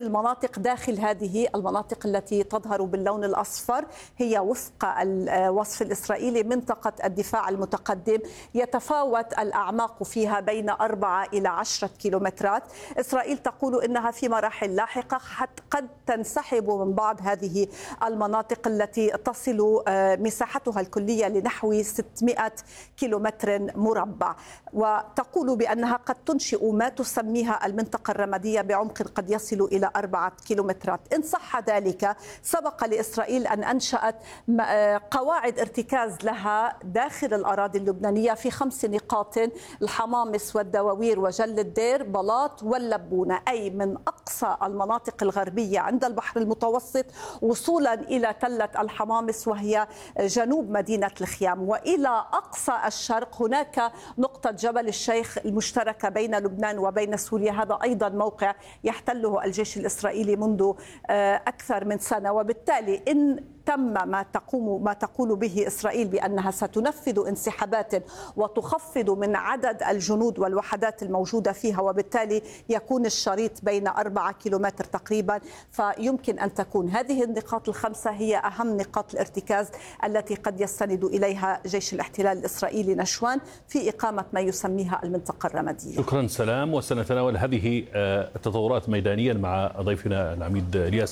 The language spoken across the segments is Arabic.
المناطق داخل هذه المناطق التي تظهر باللون الأصفر هي وفق الوصف الإسرائيلي منطقة الدفاع المتقدم، يتفاوت الأعماق فيها بين 4 إلى 10 كيلومترات. إسرائيل تقول إنها في مراحل لاحقة قد تنسحب من بعض هذه المناطق التي تصل مساحتها الكلية لنحو 600 كيلومتر مربع، وتقول بأنها قد تنشئ ما تسميها المنطقة الرمادية بعمق قد يصل إلى 4 كيلومترات. إن صح ذلك، سبق لإسرائيل أن أنشأت قواعد ارتكاز لها داخل الأراضي اللبنانية في 5 نقاط: الحمامس والدواوير وجل الدير بلاط واللبونة، أي من أقصى المناطق الغربية عند البحر المتوسط وصولا إلى تلة الحمامس وهي جنوب مدينة الخيام، وإلى أقصى الشرق هناك نقطة جبل الشيخ المشتركة بين لبنان وبين سوريا. هذا أيضا موقع يحتله الجيش الإسرائيلي منذ أكثر من سنة، وبالتالي إن تم ما تقول به إسرائيل بأنها ستنفذ انسحابات وتخفض من عدد الجنود والوحدات الموجودة فيها، وبالتالي يكون الشريط بين 4 كيلومتر تقريبا، فيمكن أن تكون هذه النقاط ال5 هي أهم نقاط الارتكاز التي قد يستند إليها جيش الاحتلال الإسرائيلي نشوان في إقامة ما يسميها المنطقة الرمادية. شكرا سلام، وسنتناول هذه التطورات ميدانيا مع ضيفنا العميد إلياس.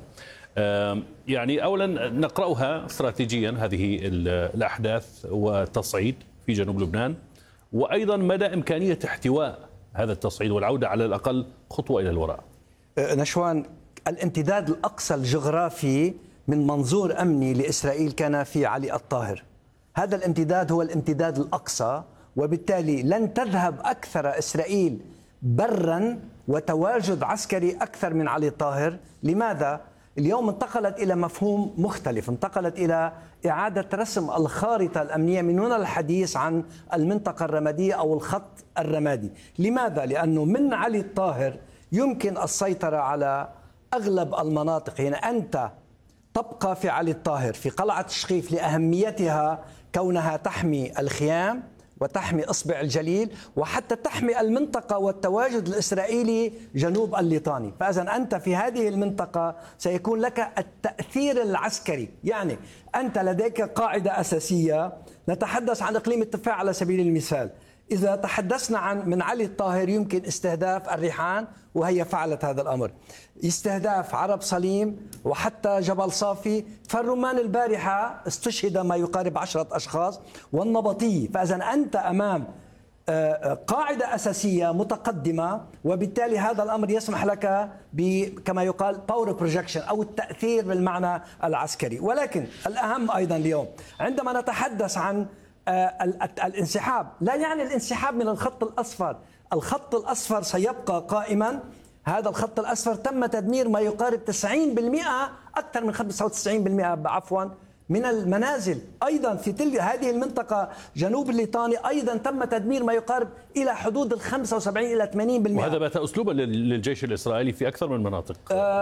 أولا نقرأها استراتيجيا هذه الأحداث والتصعيد في جنوب لبنان، وأيضا مدى إمكانية احتواء هذا التصعيد والعودة على الأقل خطوة إلى الوراء. نشوان، الامتداد الأقصى الجغرافي من منظور أمني لإسرائيل كان في علي الطاهر. هذا الامتداد هو الامتداد الأقصى، وبالتالي لن تذهب أكثر إسرائيل برا وتواجد عسكري أكثر من علي الطاهر. لماذا؟ اليوم انتقلت إلى مفهوم مختلف، انتقلت إلى إعادة رسم الخارطة الأمنية من هنا الحديث عن المنطقة الرمادية أو الخط الرمادي. لماذا؟ لأنه من علي الطاهر يمكن السيطرة على أغلب المناطق. يعني أنت تبقى في علي الطاهر في قلعة شقيف لأهميتها كونها تحمي الخيام وتحمي إصبع الجليل وحتى تحمي المنطقة والتواجد الإسرائيلي جنوب الليطاني. فإذا أنت في هذه المنطقة سيكون لك التأثير العسكري. يعني أنت لديك قاعدة أساسية، نتحدث عن إقليم التفاح على سبيل المثال. إذا تحدثنا عن من علي الطاهر يمكن استهداف الريحان، وهي فعلت هذا الأمر، استهداف عرب صليم وحتى جبل صافي. فالرمان البارحة استشهد ما يقارب 10 أشخاص، والنبطية. فإذا أنت أمام قاعدة أساسية متقدمة، وبالتالي هذا الأمر يسمح لك كما يقال باور بروجكشن أو التأثير بالمعنى العسكري. ولكن الأهم أيضا اليوم عندما نتحدث عن الانسحاب، لا يعني الانسحاب من الخط الأصفر. الخط الأصفر سيبقى قائما. هذا الخط الأصفر تم تدمير ما يقارب 90%، أكثر من 95% عفوا، من المنازل. أيضا في هذه المنطقة جنوب الليطاني أيضا تم تدمير ما يقارب إلى حدود 75 إلى 80%. وهذا بات أسلوبا للجيش الإسرائيلي في أكثر من مناطق.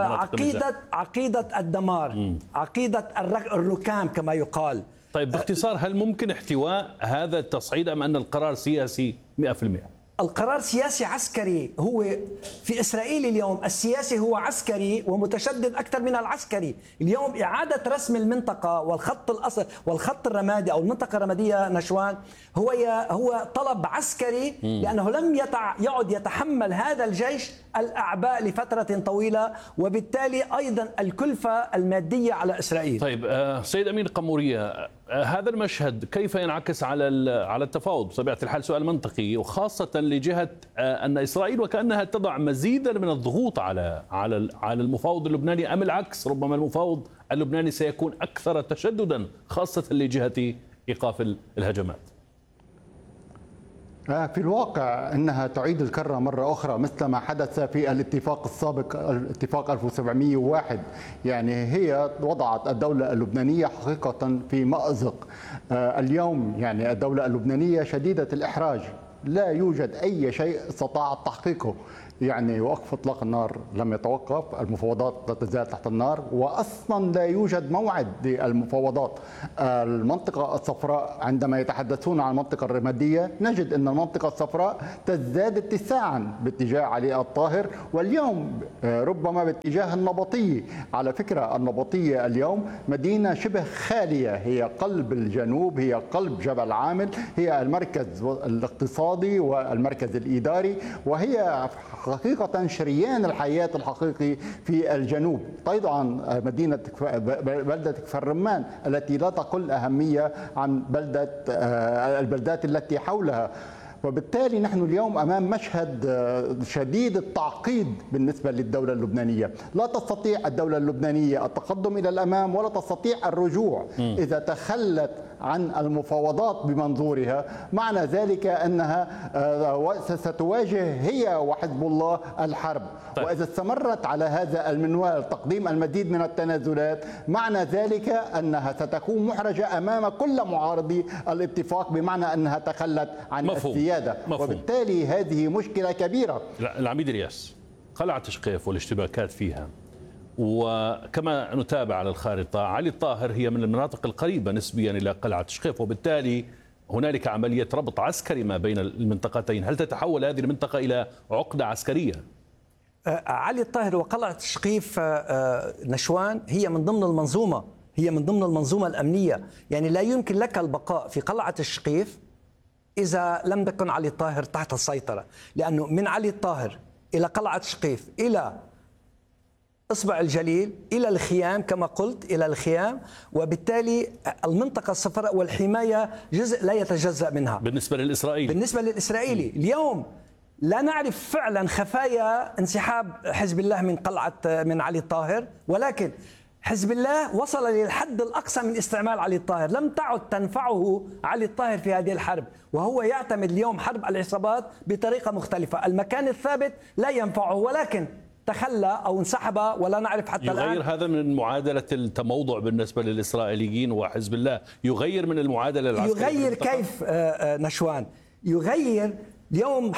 عقيدة الدمار، عقيدة الركام كما يقال. طيب باختصار، هل ممكن احتواء هذا التصعيد أم أن القرار سياسي 100%؟ القرار سياسي عسكري. هو في إسرائيل اليوم السياسي هو عسكري ومتشدد أكثر من العسكري. اليوم إعادة رسم المنطقة والخط الرمادي أو المنطقة الرمادية نشوان هو طلب عسكري، لأنه لم يعد يتحمل هذا الجيش الأعباء لفترة طويلة، وبالتالي أيضا الكلفة المادية على إسرائيل. طيب سيد أمين قمورية، هذا المشهد كيف ينعكس على التفاوض؟ بطبيعة الحال سؤال منطقي، وخاصة لجهة أن إسرائيل وكأنها تضع مزيدا من الضغوط على المفاوض اللبناني، أم العكس، ربما المفاوض اللبناني سيكون أكثر تشددا خاصة لجهة إيقاف الهجمات. في الواقع أنها تعيد الكرة مرة أخرى مثل ما حدث في الاتفاق السابق، الاتفاق 1701. يعني هي وضعت الدولة اللبنانية حقيقة في مأزق. اليوم يعني الدولة اللبنانية شديدة الإحراج، لا يوجد أي شيء استطاعت تحقيقه. يعني وقف اطلاق النار لم يتوقف، المفاوضات لا تزال تحت النار، واصلا لا يوجد موعد للمفاوضات. المنطقه الصفراء عندما يتحدثون عن المنطقه الرماديه نجد ان المنطقه الصفراء تزداد اتساعا باتجاه علي الطاهر، واليوم ربما باتجاه النبطيه. على فكره النبطيه اليوم مدينه شبه خاليه، هي قلب الجنوب، هي قلب جبل عامل، هي المركز الاقتصادي والمركز الاداري، وهي حقيقة شريان الحياة الحقيقي في الجنوب. طبعا مدينة بلدة كفر الرمان التي لا تقل أهمية عن البلدات التي حولها. وبالتالي نحن اليوم أمام مشهد شديد التعقيد بالنسبة للدولة اللبنانية. لا تستطيع الدولة اللبنانية التقدم إلى الأمام ولا تستطيع الرجوع إذا تخلت عن المفاوضات بمنظورها. معنى ذلك أنها ستواجه هي وحزب الله الحرب. طيب. وإذا استمرت على هذا المنوال تقديم المزيد من التنازلات معنى ذلك أنها ستكون محرجة أمام كل معارضي الاتفاق، بمعنى أنها تخلت عن السيادة. وبالتالي هذه مشكلة كبيرة. العميد الياس، قلعة شقيف والاشتباكات فيها، وكما نتابع على الخارطة علي الطاهر هي من المناطق القريبة نسبيا إلى قلعة شقيف، وبالتالي هنالك عملية ربط عسكري ما بين المنطقتين. هل تتحول هذه المنطقة إلى عقدة عسكرية؟ علي الطاهر وقلعة شقيف نشوان هي من ضمن المنظومة، هي من ضمن المنظومة الأمنية. يعني لا يمكن لك البقاء في قلعة الشقيف إذا لم يكن علي الطاهر تحت السيطرة، لأنه من علي الطاهر إلى قلعة شقيف إلى إصبع الجليل إلى الخيام كما قلت إلى الخيام، وبالتالي المنطقة الصفراء والحماية جزء لا يتجزأ منها. بالنسبة للإسرائيلي اليوم لا نعرف فعلا خفايا انسحاب حزب الله من علي الطاهر، ولكن حزب الله وصل للحد الأقصى من استعمال علي الطاهر. لم تعد تنفعه علي الطاهر في هذه الحرب، وهو يعتمد اليوم حرب العصابات بطريقة مختلفة. المكان الثابت لا ينفعه، ولكن تخلى أو انسحب ولا نعرف حتى الآن. يغير هذا من معادلة التموضع بالنسبة للإسرائيليين وحزب الله؟ يغير من المعادلة العسكرية؟ يغير كيف نشوان؟ يغير. اليوم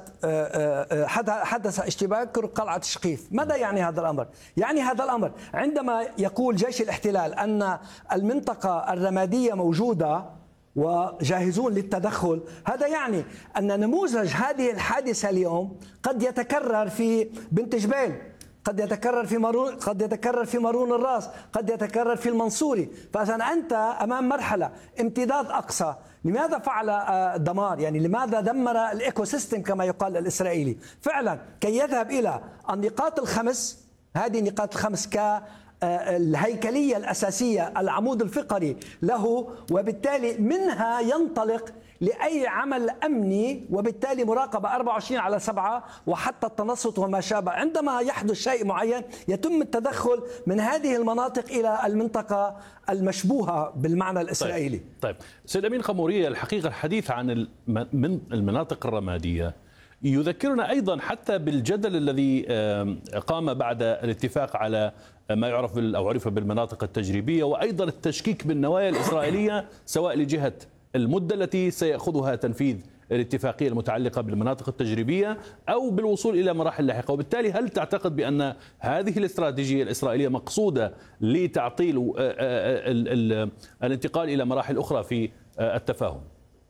حدث اشتباك قلعة الشقيف. ماذا يعني هذا الأمر؟ يعني هذا الأمر عندما يقول جيش الاحتلال أن المنطقة الرمادية موجودة وجاهزون للتدخل، هذا يعني أن نموذج هذه الحادثة اليوم قد يتكرر في بنت جبيل، قد يتكرر في مارون الراس، قد يتكرر في المنصوري. فإذا أنت أمام مرحلة امتداد أقصى. لماذا فعل دمار؟ يعني لماذا دمر الإيكو سيستم كما يقال الإسرائيلي؟ فعلا كي يذهب إلى النقاط الخمس، هذه النقاط الخمس كالهيكلية الأساسية، العمود الفقري له، وبالتالي منها ينطلق لأي عمل أمني، وبالتالي مراقبة 24/7 وحتى التنصت وما شابه. عندما يحدث شيء معين يتم التدخل من هذه المناطق إلى المنطقة المشبوهة بالمعنى الإسرائيلي. طيب سيد أمين قمورية، الحقيقة الحديث عن المناطق الرمادية يذكرنا أيضا حتى بالجدل الذي قام بعد الاتفاق على ما يعرف أو عرف بالمناطق التجريبية، وأيضا التشكيك بالنوايا الإسرائيلية سواء لجهة المدة التي سيأخذها تنفيذ الاتفاقية المتعلقة بالمناطق التجريبية أو بالوصول إلى مراحل لاحقة. وبالتالي هل تعتقد بأن هذه الاستراتيجية الإسرائيلية مقصودة لتعطيل الانتقال إلى مراحل أخرى في التفاهم؟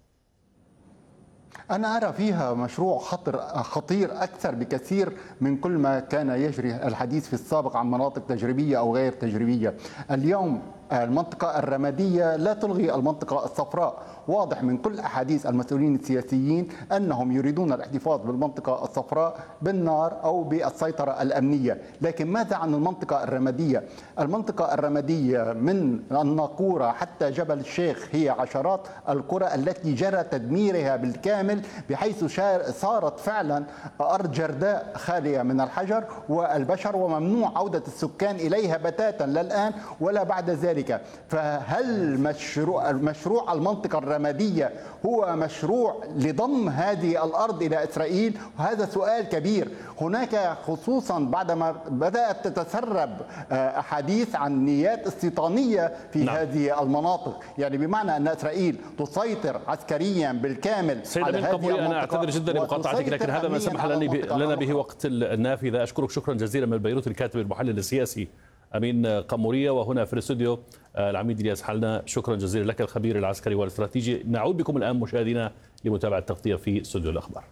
أنا أرى فيها مشروع خطير أكثر بكثير من كل ما كان يجري الحديث في السابق عن مناطق تجريبية أو غير تجريبية. اليوم المنطقة الرمادية لا تلغي المنطقة الصفراء. واضح من كل أحاديث المسؤولين السياسيين أنهم يريدون الاحتفاظ بالمنطقة الصفراء بالنار أو بالسيطرة الأمنية. لكن ماذا عن المنطقة الرمادية؟ المنطقة الرمادية من الناقورة حتى جبل الشيخ هي عشرات القرى التي جرى تدميرها بالكامل، بحيث صارت فعلا أرض جرداء خالية من الحجر والبشر، وممنوع عودة السكان إليها بتاتا لا الآن ولا بعد ذلك. ذلك. فهل مشروع المنطقة الرمادية هو مشروع لضم هذه الأرض إلى إسرائيل؟ وهذا سؤال كبير. هناك خصوصا بعدما بدأت تتسرب أحاديث عن نيات استيطانية في هذه المناطق، يعني بمعنى أن إسرائيل تسيطر عسكريا بالكامل على هذه المنطقة. أنا أعتذر جدا لمقاطعتك، لكن هذا ما سمح لنا به وقت النافذة. أشكرك شكرا جزيلا من بيروت الكاتب المحلل السياسي أمين قمورية، وهنا في الاستوديو العميد إلياس حلنا. شكرا جزيلا لك الخبير العسكري والاستراتيجي. نعود بكم الآن مشاهدينا لمتابعة التغطية في استوديو الأخبار.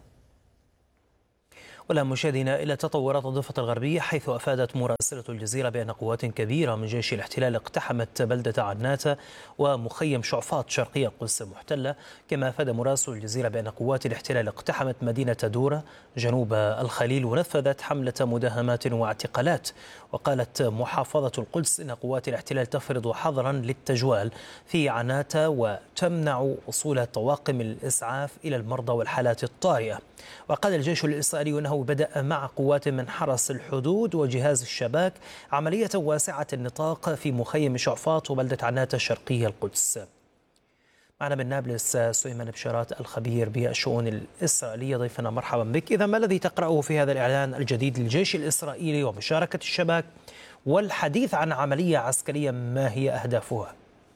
والآن مشاهدينا إلى تطورات الضفة الغربية، حيث أفادت مراسلة الجزيرة بأن قوات كبيرة من جيش الاحتلال اقتحمت بلدة عناتة ومخيم شعفاط شرقية القدس المحتلة. كما أفاد مراسل الجزيرة بأن قوات الاحتلال اقتحمت مدينة دورة جنوب الخليل ونفذت حملة مداهمات واعتقالات. وقالت محافظة القدس إن قوات الاحتلال تفرض حظرا للتجوال في عناتة وتمنع وصول طواقم الإسعاف إلى المرضى والحالات الطارئة. وقال الجيش الإسرائيلي أنه بدأ مع قوات من حرس الحدود وجهاز الشباك عملية واسعة النطاق في مخيم شعفاط وبلدة عناتة الشرقية القدس. معنا من نابلس سليمان بشارات الخبير بالشؤون الإسرائيلية، ضيفنا مرحبا بك. إذا ما الذي تقرأه في هذا الإعلان الجديد للجيش الإسرائيلي ومشاركة الشباك والحديث عن عملية عسكرية ما هي أهدافها؟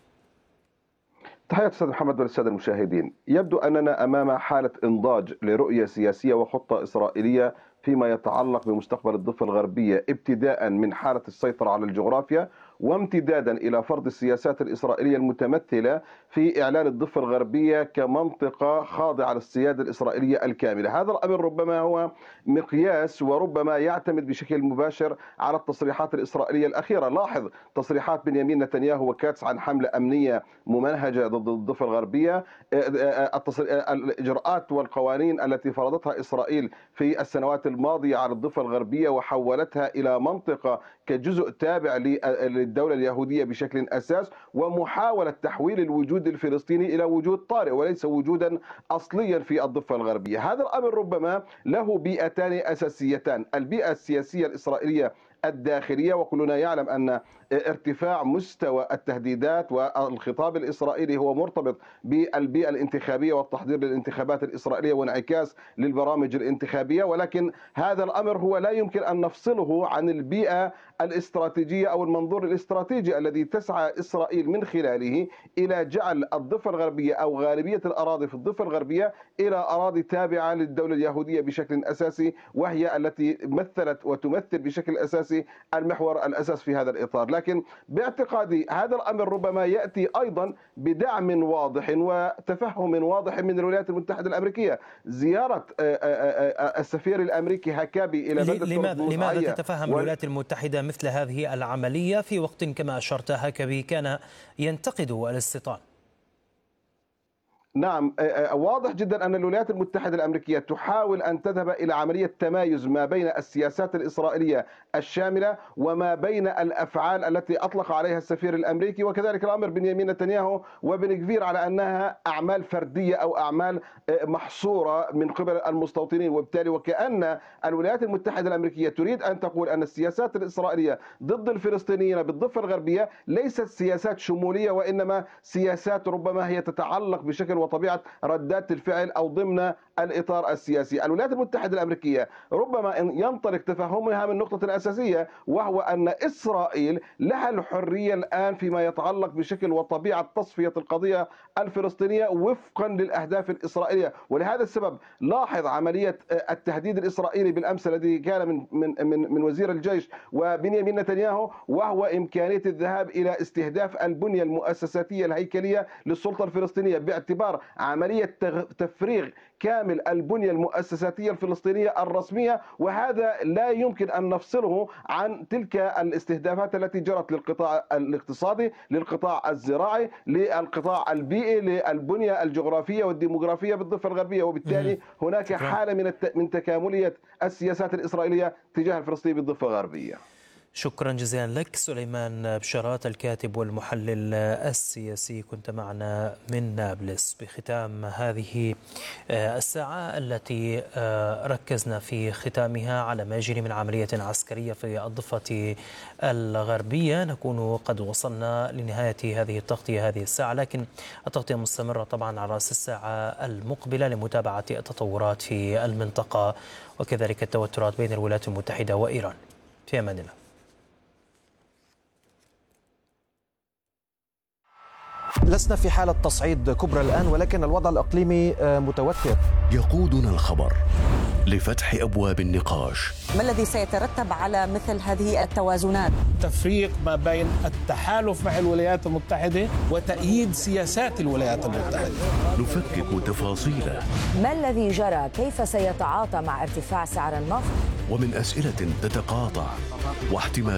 تحية أستاذ محمد والسادة المشاهدين. يبدو أننا أمام حالة إنضاج لرؤية سياسية وخطة إسرائيلية فيما يتعلق بمستقبل الضفة الغربية، ابتداء من حالة السيطرة على الجغرافيا وامتدادا إلى فرض السياسات الإسرائيلية المتمثلة في إعلان الضفة الغربية كمنطقة خاضعة للسيادة الإسرائيلية الكاملة. هذا الأمر ربما هو مقياس وربما يعتمد بشكل مباشر على التصريحات الإسرائيلية الأخيرة. لاحظ تصريحات بنيامين نتنياهو وكاتس عن حملة أمنية ممنهجة ضد الضفة الغربية، الإجراءات والقوانين التي فرضتها إسرائيل في السنوات الماضية على الضفة الغربية وحولتها إلى منطقة كجزء تابع للدولة اليهودية بشكل أساس، ومحاولة تحويل الوجود الفلسطيني إلى وجود طارئ وليس وجودا أصليا في الضفة الغربية. هذا الأمر ربما له بيئتان أساسيتان: البيئة السياسية الإسرائيلية الداخلية، وكلنا يعلم أن ارتفاع مستوى التهديدات والخطاب الإسرائيلي هو مرتبط بالبيئة الانتخابية والتحضير للانتخابات الإسرائيلية وانعكاس للبرامج الانتخابية، ولكن هذا الأمر هو لا يمكن أن نفصله عن البيئة الاستراتيجية أو المنظور الاستراتيجي الذي تسعى إسرائيل من خلاله إلى جعل الضفة الغربية أو غالبية الأراضي في الضفة الغربية إلى أراضي تابعة للدولة اليهودية بشكل أساسي، وهي التي مثلت وتمثل بشكل أساسي المحور الأساس في هذا الإطار. لكن باعتقادي هذا الأمر ربما يأتي أيضا بدعم واضح وتفهم واضح من الولايات المتحدة الأمريكية. زيارة السفير الأمريكي هاكابي إلى بلدة لماذا تتفهم الولايات المتحدة مثل هذه العملية في وقت كما أشرت هاكابي كان ينتقد الاستيطان؟ نعم، واضح جدا أن الولايات المتحدة الأمريكية تحاول أن تذهب إلى عملية تمايز ما بين السياسات الإسرائيلية الشاملة وما بين الأفعال التي أطلق عليها السفير الأمريكي، وكذلك الأمر بنيامين نتنياهو وبن غفير على أنها أعمال فردية أو أعمال محصورة من قبل المستوطنين. وبالتالي وكأن الولايات المتحدة الأمريكية تريد أن تقول أن السياسات الإسرائيلية ضد الفلسطينيين بالضفة الغربية ليست سياسات شمولية، وإنما سياسات ربما هي تتعلق بشكل وطبيعة ردات الفعل أو ضمن الإطار السياسي. الولايات المتحدة الأمريكية ربما ينطلق تفهمها من نقطة أساسية، وهو أن إسرائيل لها الحرية الآن فيما يتعلق بشكل وطبيعة تصفية القضية الفلسطينية وفقا للأهداف الإسرائيلية. ولهذا السبب لاحظ عملية التهديد الإسرائيلي بالأمس الذي كان من وزير الجيش وبنيامين نتنياهو، وهو إمكانية الذهاب إلى استهداف البنية المؤسساتية الهيكلية للسلطة الفلسطينية باعتبار عملية تفريغ كامل البنية المؤسساتية الفلسطينية الرسمية. وهذا لا يمكن أن نفصله عن تلك الاستهدافات التي جرت للقطاع الاقتصادي، للقطاع الزراعي، للقطاع البيئي، للبنية الجغرافية والديموغرافية بالضفة الغربية. وبالتالي هناك حالة من تكاملية السياسات الإسرائيلية تجاه الفلسطيني بالضفة الغربية. شكرا جزيلا لك سليمان بشارات، الكاتب والمحلل السياسي، كنت معنا من نابلس. بختام هذه الساعة التي ركزنا في ختامها على ما يجري من عملية عسكرية في الضفة الغربية، نكون قد وصلنا لنهاية هذه التغطية هذه الساعة، لكن التغطية مستمرة طبعا على رأس الساعة المقبلة لمتابعة التطورات في المنطقة وكذلك التوترات بين الولايات المتحدة وإيران. في أمان الله. لسنا في حالة تصعيد كبرى الآن، ولكن الوضع الإقليمي متوتر. يقودنا الخبر لفتح أبواب النقاش. ما الذي سيترتب على مثل هذه التوازنات؟ تفريق ما بين التحالف مع الولايات المتحدة وتأييد سياسات الولايات المتحدة. نفكك تفاصيله. ما الذي جرى؟ كيف سيتعاطى مع ارتفاع سعر النفط؟ ومن أسئلة تتقاطع واحتمال